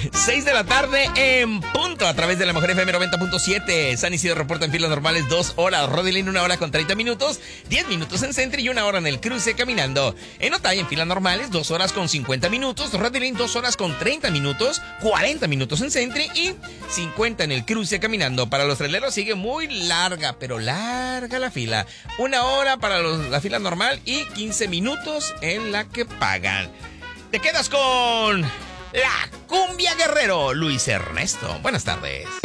6 de la tarde en punto a través de la Mujer FM 90.7. San Isidro reporta en filas normales 2 horas. Rodilín 1 hora con 30 minutos. 10 minutos en Centro y 1 hora en el cruce caminando. En Otay en filas normales 2 horas con 50 minutos. Rodilín 2 horas con 30 minutos. 40 minutos en Centro y 50 en el cruce caminando. Para los traileros sigue muy larga, pero larga la fila. 1 hora para la fila normal y 15 minutos en la que pagan. Te quedas con la Cumbia Guerrero, Luis Ernesto. Buenas tardes.